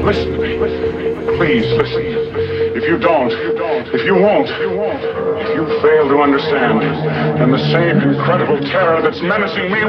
Listen to me. Please listen. If you don't, if you won't, if you fail to understand, then the same incredible terror that's menacing me